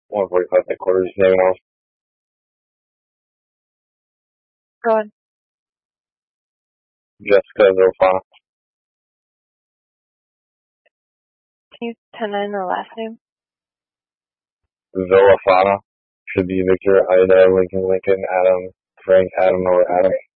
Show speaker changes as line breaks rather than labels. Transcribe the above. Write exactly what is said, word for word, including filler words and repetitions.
one forty-five headquarters, name and else.
Go on.
Jessica Zofana.
Can you ten nine the last name?
Villafana. Should be Victor, Ida, Lincoln, Lincoln, Adam, Frank, Adam, or Adam.